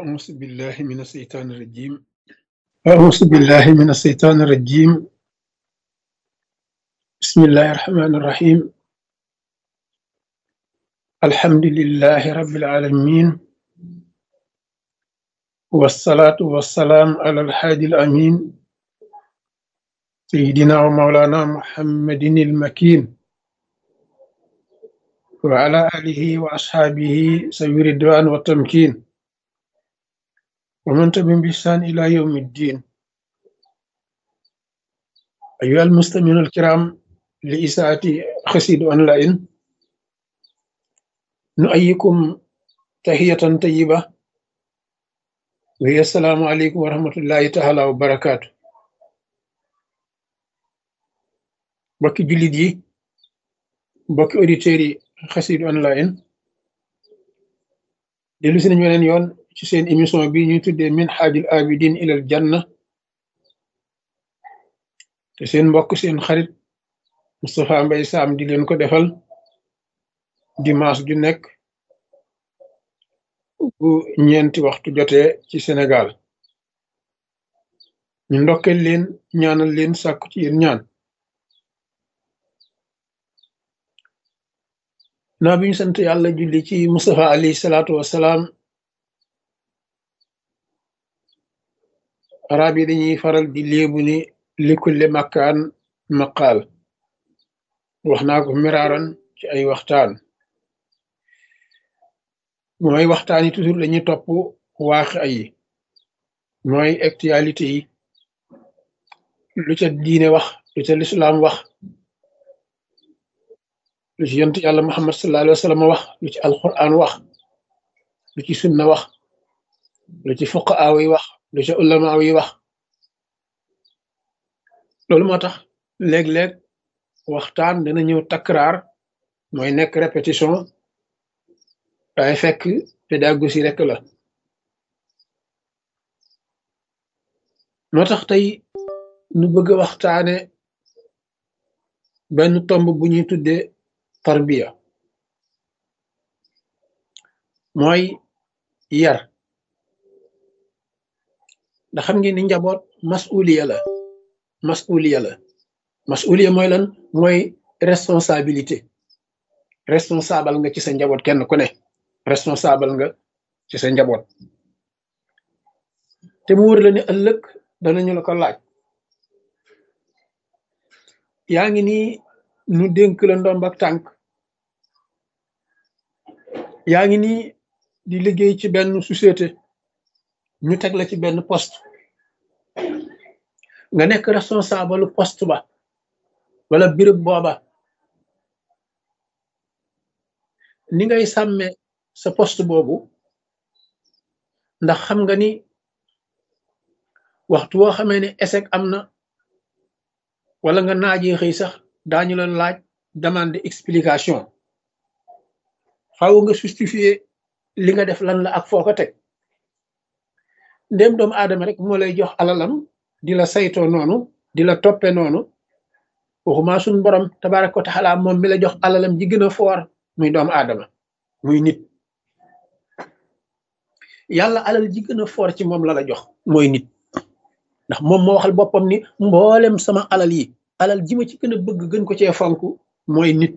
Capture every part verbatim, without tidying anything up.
أعوذ بالله من الشيطان الرجيم أعوذ بالله من الشيطان الرجيم بسم الله الرحمن الرحيم الحمد لله رب العالمين والصلاة والسلام على الحادي الأمين سيدنا ومولانا محمد المكين وعلى آله وأصحابه سوي الرضوان والتمكين ومن تبعهم بإحسان إلى يوم الدين أيها المستمعون الكرام لإساءة خسيد أونلاين نؤيكم تحية طيبة وهي السلام عليكم ورحمة الله تعالى وبركاته بك جلدي بك أوديتيري خسيد أونلاين دلو سي نيو يون ci seen émission bi ñuy tuddee min haajil abidin ilal janna te seen mbokk seen xarit Moustapha Mbaye Sam di leen ko defal dimanche ju nekk bu ñeenti waxtu jotee ci Sénégal ñu ndokkel leen ñaanal leen sàkku ci yéen ñaan naa bi ñu sant yàlla julli ci Moustapha alayhi salaatu wassalaam arab yi dañuy faral di léebu ni likulli makkaan maqaal wax naa ko miraaran ci ay waxtaan mooy waxtaan yi toujours dañuy topp waaxi ay mooy actualité yi lu ca diine wax lu ca lislaam wax lu ci yonent yàlla muhammad sallallahu alayhi wa sallam wax lu ci alquran wax lu ci sunna wax lu ci fuqaa yi wax lu ci ulama yi wax loolu moo tax léeg-léeg waxtaan dana ñëw takraar mooy nekk répétition waaye fekk pédagogie rek la moo tax tey nu bëgg a waxtaane benn tomb bu ñuy tuddee tarbiya mooy yar ndax xam ngeen ni njaboot masuliya la masuliya la masuliya mooy lan mooy responsabilité responsable nga ci sa njaboot kenn ku ne responsable nga ci sa njaboot te mu wër la ne ëllëg danañu la ko laaj yaa ngi nii nu dénk la ndomb ak tànk yaa ngi nii di liggéey ci benn société ñu teg la ci benn poste nga nekk responsable poste ba wala birëb booba ni ngay sàmme sa poste boobu ndax xam nga ni waxtu woo xamee ne échec am na wala nga naajee xëy sax daañu la laaj demande explication faaw nga justifier li nga def lan la ak foo ko teg ndéem doomu aadama rek moo lay jox alalam di la saytoo noonu di la toppe noonu waxuma suñ borom tabaraka wa taala moom mi la jox alalam ji gën a foor muy doomu aadama muy nit yàlla alal ji gën a foor ci moom la la jox mooy nit ndax moom moo waxal boppam ni mboolem sama alal yi alal ji ma ci gën a bëgg gën ko cee fonk mooy nit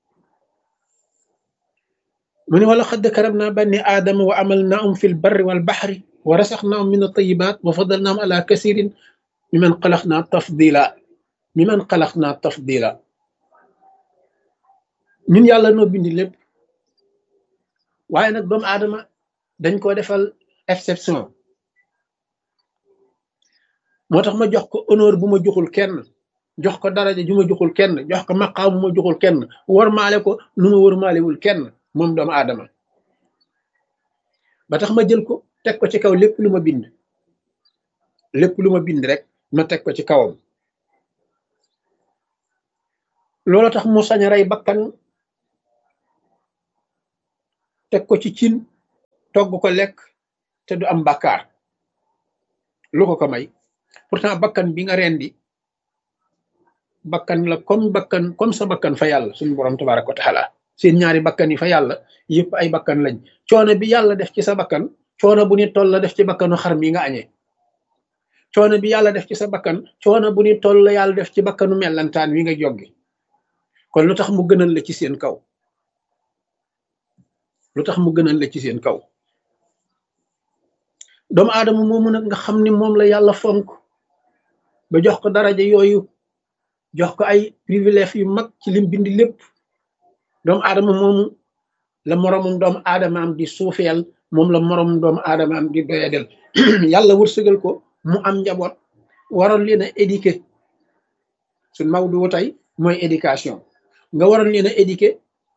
mu ne wala xadd karamna bani aadama wa amalnaahum fil barri wal baxri wa rasaxnaahum min at-tayyibaat wa fadalnaahum ala kasirin miman xalaqnaa tafdila miman xalaqnaa tafdila ñun yàlla noo bindi lépp waaye nag doomu aadama dañ ko defal exception moo tax ma jox ko honneur bu ma joxul kenn jox ko daraja ju ma joxul kenn jox ko maqaam bu ma joxul kenn warmaale ko nu ma warmaalewul kenn moom doomu aadama ba tax ma jël ko teg ko ci kaw lépp lu ma bind lépp lu ma bind rek ma teg ko ci kawam loolu tax mu sañ a rey bakkan teg ko ci cin togg ko lekk te du am bàkkaar lu ko ko may pourtant bakkan bi nga rendi bakkan la comme bakkan comme sa bakkan fa yàlla suñu borom tabaraka wa taala seen ñaari bakkan yi fa yàlla yëpp ay bakkan lañ coono bi yàlla def ci sa bakkan coono bu ni toll la def ci bakkanu xar mi nga añee coono bi yàlla def ci sa bakkan coono bu ni toll la yàlla def ci bakkanu mellantaan wi nga joggi kon lu tax mu gënal la ci seen kaw lu tax mu gënal la ci seen kaw doomu aadama moomu nag nga xam ni moom la yàlla fonk ba jox ko daraja yooyu jox ko ay privilèges yu mag ci lim bind lépp doomu aadama moomu la moromum doomu aadama am di suufeel moom la moromum doomu aadama am di doyadel yàlla wërsëgal ko mu am njaboot waroon leen a éduquer suñ mawdu wu tey mooy éducation nga waroon leen a éduquer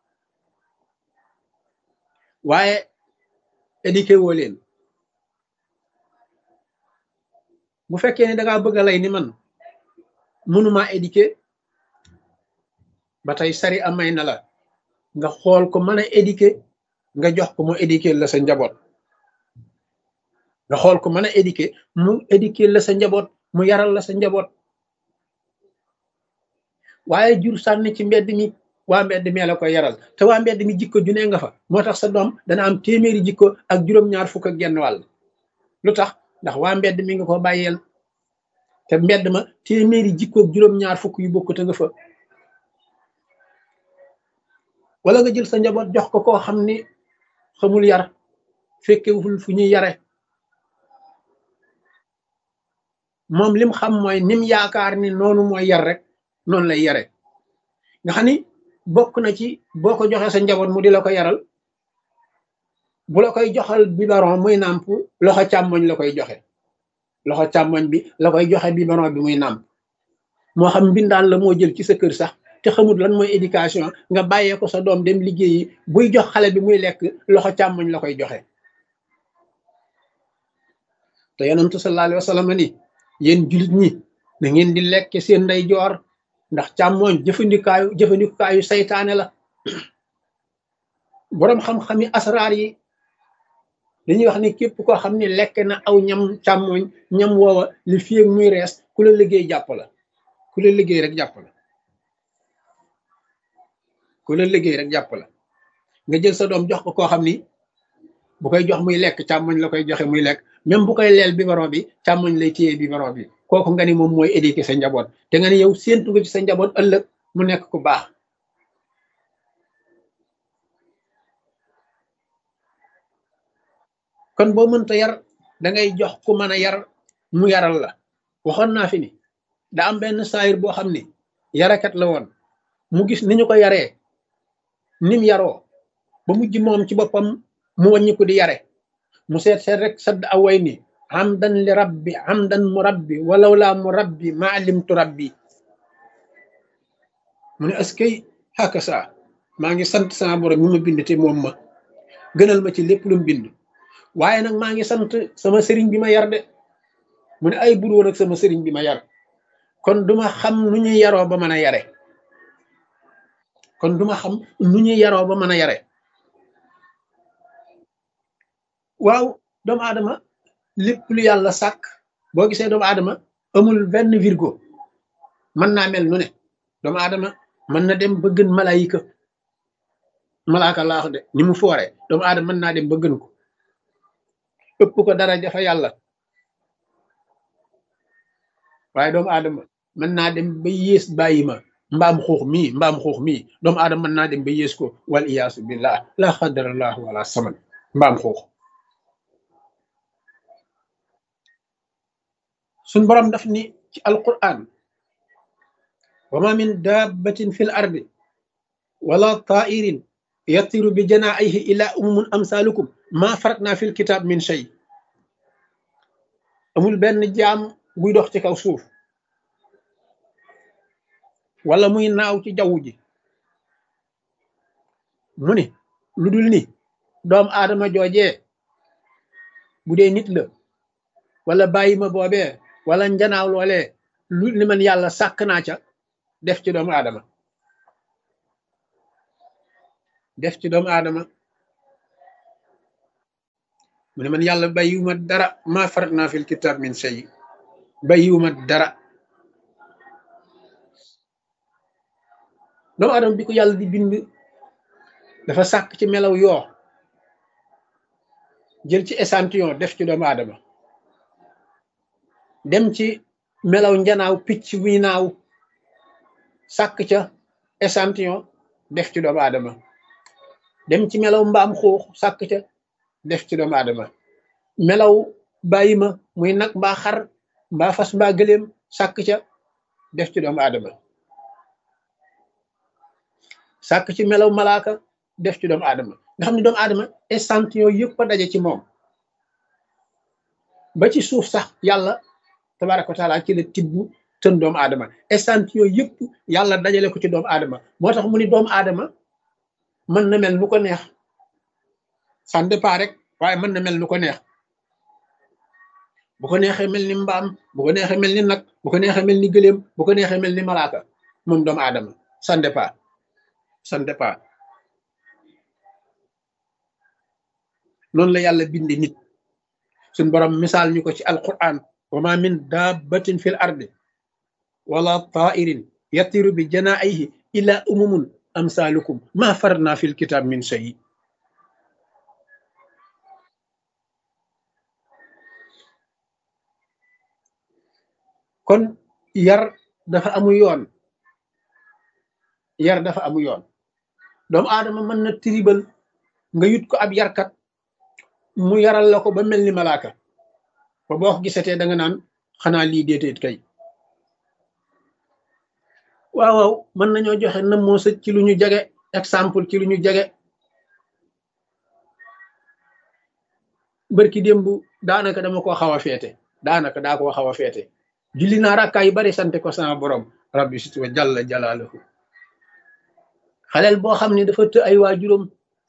waaye éduquer woo leen bu fekkee ne dangaa bëgg a lay ni man mënumaa éduquer ba tey sari amay na la nga xool ko mën a éduquer nga jox ko mu éduquer la sa njaboot nga xool ko mën a éduquer mu éduquer la sa njaboot mu yaral la sa njaboot waaye jur sànni ci mbedd mi waa mbedd mi la koy yaral te waa mbedd mi jikko ju ne nga fa moo tax sa doom dana am téeméeri jikko ak juróom-ñaar fukk ak genn wàll lu tax ndax waa mbedd mi nga ko bàyyeel te mbedd ma téeméeri jikko ak juróom-ñaar fukk yu bokk te nga fa wala nga jël sa njaboot jox ko koo xam ni xamul yar fekkewul fu ñuy yare moom lim xam mooy nim yaakaar ni noonu mooy yar rek noonu lay yare nga xam ni bokk na ci boo ko joxee sa njaboot mu di la ko yaral bu la koy joxal biberon muy nàmp loxo càmmoñ la koy joxe loxo càmmoñ bi la koy joxe biberon bi muy nàmp moo xam mbindaan la moo jël ci sa kër sax te xamul lan mooy éducation nga bàyyee ko sa doom dem liggéeyi buy jox xale bi muy lekk loxo càmmoñ la koy joxe te yonentu sallallahu alayhi wa sallam ni yéen julit ñi na ngeen di lekk seen ndey joor ndax càmmoñ jëfandikaayu jëfandikaayu saytaane la boroom xam-xami asraar yi dañuy wax ni képp koo xam ni lekk na aw ñam càmmoñ ñam woowa li fii ak muy rees ku la liggéey jàpp la ku la liggéey rek jàpp la ku la liggéey rek jàpp la nga jël sa doom jox ko koo xam ni bu koy jox muy lekk càmmoñ la koy joxe muy lekk même bu koy leel biberon bi càmmoñ lay téye biberon bi kooku nga ni moom mooy éduquer sa njaboot te nga ni yow séentu nga ci sa njaboot ëllëg mu nekk ku baax kon boo mënta yar da ngay jox ku mën a yar mu yaral la waxoon naa fi ni da am benn saayir boo xam ni yarakat la woon mu gis ni ñu ko yaree nim yaroo ba mujj moom ci boppam mu wàññi ko di yare mu seet seet rek sadd away ni hamdan li rabbi hamdan mu rabbi walaw laa mu rabbi ma alimtu rabbi mu ne askay xàkka saa maa ngi sant sama borom mi ma bind te moom ma gënal ma ci lépp lu mu bind waaye nag maa ngi sant sama sëriñ bi ma yar de mu ne ay bur woon ak sama sëriñ bi ma yar kon duma xam nu ñuy yaroo ba mën a yare kon duma xam nu ñuy yaroo ba mën a yare waaw doomu aadama lépp lu yàlla sàkk boo gisee doomu aadama amul benn virgo mën naa mel nu ne doomu aadama mën na dem ba gën malaayika malaaka laax de ni mu foore doomu aadama mën naa dem ba gën ko ëpp ko dara jafa yàlla waaye doomu aadama mën naa dem ba yées bàyyi ma mbaam xuux mii mbaam xuux mii doomu aadama mën naa dem ba yées ko wal iyaasu billah la xadarallahu wala saman mbaam xuux suñ borom daf ni ci alquran wa ma min dabbatin fil ardi wala tairin yatiru bi janaahihi ila umumun amsalukum ma faratna fil kitab min shay amul benn jaam buy dox ci kaw suuf wala muy naaw ci jaww ji mu ni lu dul ni doom aadama joojee bu dee nit la wala bàyyi ma boobee wala njanaaw loolee lu li man yàlla sàkk naa ca def ci doomu aadama def ci doomu aadama mu ne man yàlla bàyyiwuma dara maa farat naa fil kitab min shay bàyyiwuma dara doomu aadama bi ko yàlla di bind dafa sàkk ci melaw yoo jël ci échantillon def ci doomu aadama dem ci melaw njanaaw picc muy naaw sàkk ca échantillon def ci doomu aadama dem ci melaw mbaam xuux sàkk ca def ci doomu aadama melaw bàyyi ma muy nag mbaa xar mbaa fas mbaa gëléem sàkk ca def ci doomu aadama sàkk ci melaw malaaka def ci doomu aadama nga xam ne doomu aadama échantillon yëpp a daje ci moom ba ci suuf sax yàlla tabaraka wa taala ci la tibb tën doomu aadama échantillon yëpp yàlla dajale ko ci doomu aadama moo tax mu ni doomu aadama mën na mel nu ko neex ça dépend rek waaye mën na mel nu ko neex bu ko neexee mel ni mbaam bu ko neexee mel ni nag bu ko neexee mel ni gëléem bu ko neexee mel ni malaaka moom doomu aadama ça dépend ça dépend noonu la yàlla bindi nit suñ borom misaal ñu ko ci alquran wa ma min dabbatin fil ardi wala tairin yatiru bi janaayihi illa umumun amsalukum ma farna fil kitab min shay kon yar dafa amu yoon yar dafa amu yoon doomu aadama mën na tribal nga yut ko ab yarkat mu yaral la ko ba mel ni malaaka ba boo ko gisatee da nga naan xanaa lii déeteet kay waaw waaw mën nañoo joxe na moo sëj ci lu ñu jege exemple ci lu ñu jege bërki démb daanaka dama ko xaw a feete daanaka daa koo xaw a feete julli naa rakkaa yu bari sante ko sama borom rabbi sit wa jalla jalaaluhu xaleel boo xam ne dafa të ay waajuram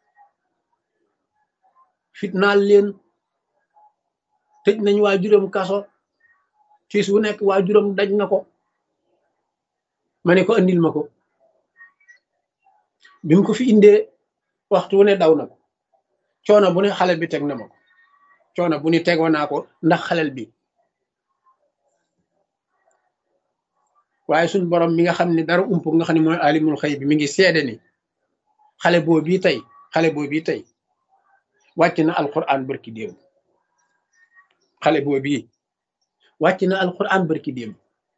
fitnaal leen tëj nañ waajuram kaso ciis wu nekk waajuram daj na ko ma ne ko andil ma ko bi mu ko fi indee waxtu wu ne daw na ko coono bu ne xale bi teg na ma ko coono bu ne tegoo naa ko ndax xalel bi waaye suñ borom mi nga xam ne dara ump nga xam ne mooy alimul xëy bi mi ngi seede ni xale boo bii tey xale boo bii tey wàcc na alquran barki démb xale boo bii wàcc na alquran barki démb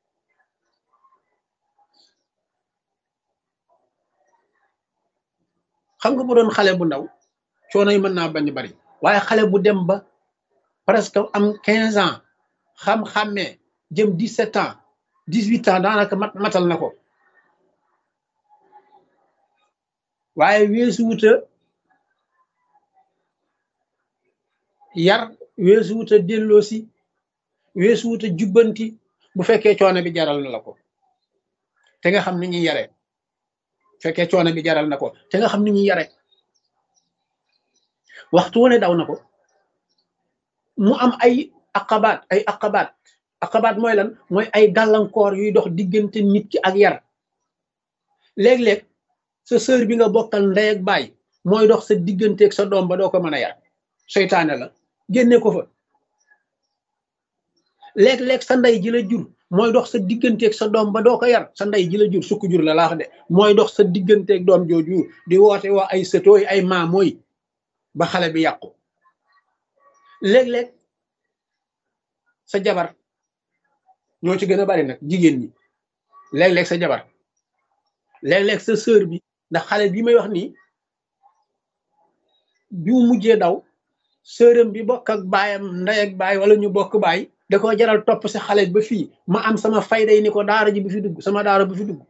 xam nga bu doon xale bu ndaw coono yi mën naa bañ bari waaye xale bu dem ba presque am quinze ans xam-xammee jëm dix-sept ans dix-huit ans daanaka mat matal na ko waaye weesu wuta yar weesu wuta delloosi weesu wuta jubbanti bu fekkee coono bi jaral na la ko te nga xam ni ñuy yare fekkee coono bi jaral na ko te nga xam ni ñuy yare waxtu wu ne daw na ko mu am ay aqabaat ay aqabaat aqabaat mooy lan mooy ay gàllankoor yuy dox diggante nit ki ak yar léeg-léeg sa sœur bi nga bokkal ndey ak baay mooy dox sa digganteeg sa doom ba doo ko mën a yar seytaane la génne ko fa léeg-léeg sa ndey ji la jur mooy dox sa digganteeg sa doom ba doo ko yar sa ndey ji la jur sukk jur la laax de mooy dox sa digganteeg doom jooju di woote waa ay sëtooy ay maamooy ba xale bi yàqu léeg-léeg sa jabar ñoo ci gën a bari nag jigéen ñi léeg-léeg sa jabar léeg-léeg sa sœur bi ndax xale bi may wax nii bi mu mujjee daw sœuram bi bokk ak baayam ndey ak baay wala ñu bokk baay da ko jaral topp sa xale ba fii ma am sama fayda yi ni ko daara ji bu fi dugg sama daara bu fi dugg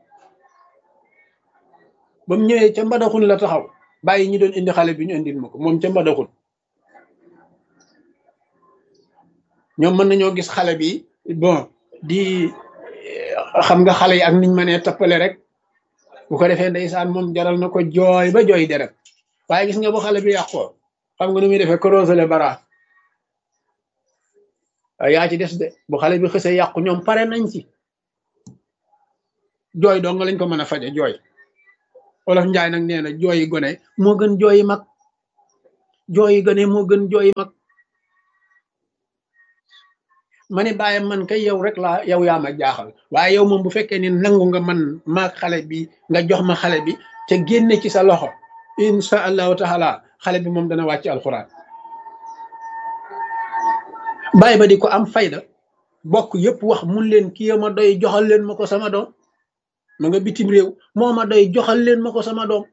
ba mu ñëwee ca mbadaxun la taxaw bàyyi ñi doon indi xale bi ñu indil ma ko moom ca mbadaxun ñoom mën nañoo gis xale bi bon di xam nga xale yi ak niñ mënee toppale rek bu ko defee ndeysaan moom jaral na ko jooy ba jooy deret waaye gis nga bu xale bi yàqoo xam nga nu muy defee corosele bara yaa ci des de bu xale bi xësee yàqu ñoom pare nañ ci jooy dong lañ ko mën a faje jooy Wolof Njaay nag nee na jooyi gone moo gën jooyi mag jooyi gone moo gën jooyi mag ma ne bàyyam man kay yow rek laa yow yaa ma jaaxal waaye yow moom bu fekkee ni nangu nga man maag xale bi nga jox ma xale bi te génne ci sa loxo insha allahu taala xale bi moom dana wàcc alxuraan bàyyi ba di ko am fayda bokk yëpp wax mun leen kii ma doy joxal leen ma ko sama doom ma nga bitim réew moo ma doy joxal leen ma ko sama doom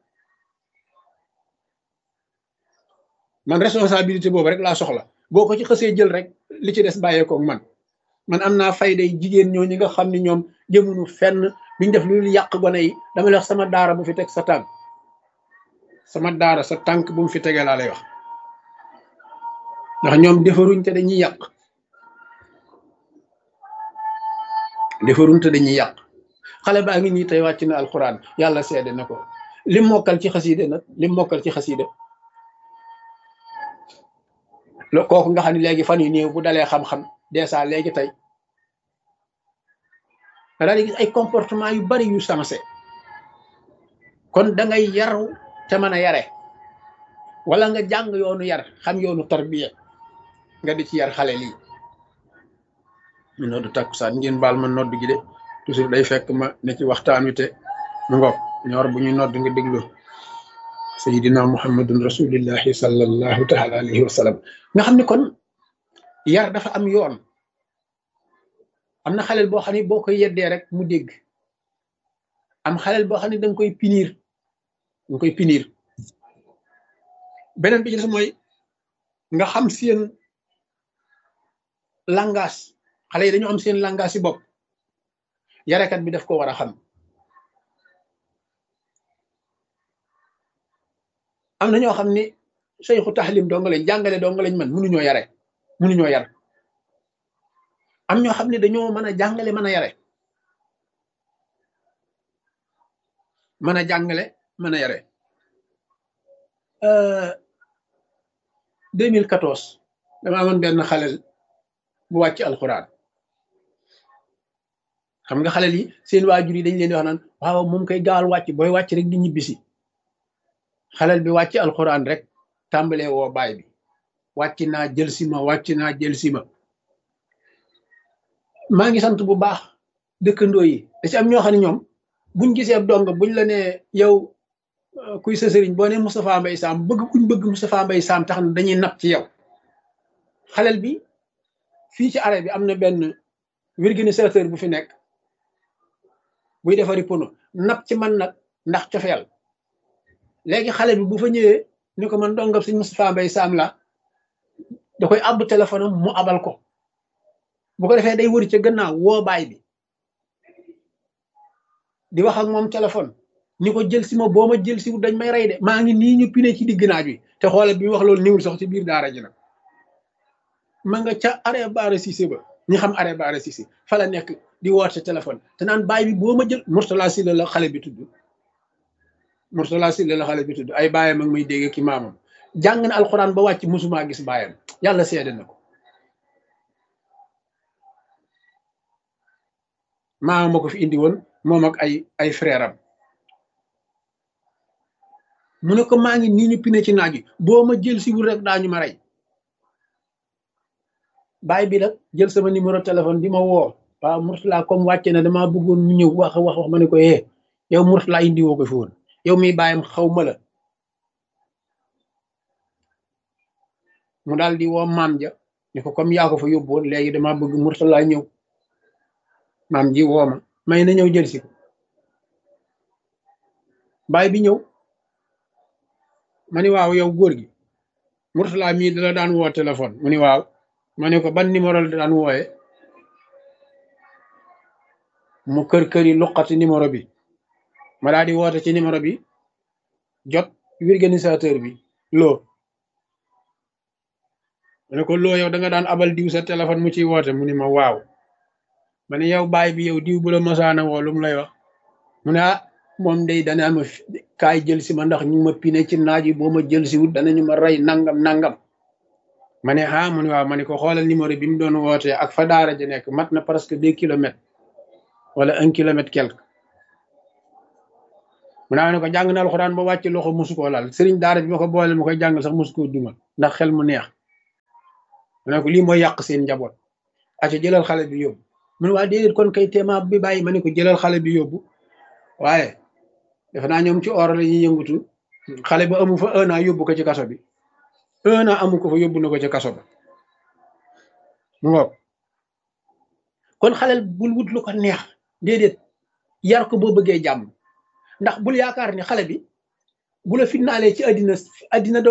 man responsabilité boobu rek laa soxla boo ko ci xësee jël rek li ci des bàyyeekoog man man am naa fayday jigéen ñoo ñi nga xam ne ñoom jëmunu fenn biñ def lu yàq gone yi dama lay wax sama daara bu fi teg sa tànk sama daara sa tànk bu mu fi tegee laa lay wax ndax ñoom defaruñ te dañuy yàq defaruñ te dañuy yàq xale baa ngi nii tey wàcc na alxuraan yàlla seede na ko lim mokkal ci xasiide nag lim mokkal ci xasiide lo kooku nga xam ne léegi fan yu néew bu dalee xam-xam dèjà léegi tey da daal di gis ay comportement yu bari yu sensé kon da ngay yaru te mën a yare wala nga jàng yoonu yar xam yoonu tarbiya nga di ci yar xale lii mu noddu takkusaan ngeen baal ma nodd gi de toujours day fekk ma ne ci waxtaan wi te mu ngoog ñor bu ñuy nodd nga déglu sayidina muhammadun rasulillahi sallallahu taala alayhi wa sallam nga xam ne kon yar dafa am yoon am na xaleel boo xam ne boo koy yeddee rek mu dégg am xaleel boo xam ne danga koy punir danga koy punir beneen bi ci des mooy nga xam seen langage xale yi dañu am seen langage yi bopp yarekat bi daf ko war a xam am na ñoo xam ne seyxu taxlim dong lañ jàngale dong lañ mën mënuñoo yare mënuñoo yar am ñoo xam ne dañoo mën a jàngale mën a yare mën a jàngale mën a yare deux mille quatorze dama amoon benn xalel bu wàcc alxuraan xam nga xalel yi seen waajur yi dañ leen di wax naan waaw moom koy gaawal wàcc booy wàcc rek di ñibbisi xalel bi wàcc alxuraan rek tàmbalee woo baay bi wàcc naa jël si ma wàcc naa jël si ma maa ngi sant bu baax dëkkandoo yi da ci am ñoo xam ne ñoom buñ gisee ab dong buñ la nee yow kuy sa sëriñ boo ne Moustapha Mbaye Sam bëgg kuñ bëgg Moustapha Mbaye Sam tax na dañuy napp ci yow xalel bi fii ci arrêt bi am na benn organisateur bu fi nekk buy defari pono napp ci man nag ndax cofeel léegi xale bi bu fa ñëwee ni ko man dongab sëñ Moustapha Mbaye Sam la da koy àbb téléphone am mu abal ko bu ko defee day wër ca gannaaw woo baay bi di wax ak moom téléphone ni ko jël si ma boo ma jël si dañ may rey de maa ngi nii ñu pine ci digg naaj wi te xoolal bi wax loolu niwul sax ci biir daara ji nag ma nga ca arrêt Bara Cissé ba ñi xam arrêt Bara Cissé fa la nekk di woote téléphone te naan baay bi boo ma jël Mourtala Sylla la xale bi tudd Mourtala Sylla la xale bi tudd ay baayam ak may dégg ki maamam jàng na alxuraan ba wàcc musuma gis baayam yàlla seede na ko maamam ma ko fi indi woon moom ak ay ay frère am mu ne ko maa ngi nii ñu pine ci naaj wi boo ma jël si wul rek daañu ma rey baay bi nag jël sama numéro téléphone di ma woo waaw Mourtala comme wàcce na damaa bëggoon mu ñëw wax wax wax ma ne ko eh yow Mourtala indi woo ko fi woon yow miy bàyyam xaw ma la mu daal di woo maam ja ni ko comme yaa ko fa yóbbu woon léegi damaa bëgg Mourtala ñëw maam ji woo ma may na ñëw jël si ko baay bi ñëw ma ni waaw yow góor gi Mourtala mii dala daan woo téléphone mu ni waaw ma ne ko ban numéro la daan wooye mu kër kër yi luqati numéro bi ma daal di woote ci numéro bi jot organisateur bi loo ma ne ko loo yow da nga daan abal diw sa téléphone mu ciy woote mu ni ma waaw ma ne yow baay bi yow diw bu la masaana woo lu mu lay wax mu ne ah moom day dana ma kaay jël si ma ndax ñu ma pine ci naaj yi boo ma jël si wut danañu ma rey nangam nangam ma ne ah mu ne waaw ma ne ko xoolal numéro bi mu doon wootee ak fa daara ja nekk mat na presque deux kilomètres wala un kilomètre quelque mu naa ne ko jàng na alxuraan ba wàcc loxo mosu koo laal sëriñ daara bi ma ko boole ma koy jàngal sax mosu koo dumal ndax xel mu neex mu ne ko lii mooy yàq seen njaboot aca jëlal xale bi yóbbu mu ne waa déedéet kon kay téema bi bàyyi ma ne ko jëlal xale bi yóbbu waaye defe naa ñoom ci or la ñuy yëngutu xale ba amu fa un an yóbbu ko ci kaso bi un an amu ko fa yóbbu na ko ci kaso ba mu ngoog kon xalel bul wut lu ko neex déedéet yar ko boo bëggee jàmm ndax bul yaakaar ni xale bi bu la fitnaalee ci àddina àddina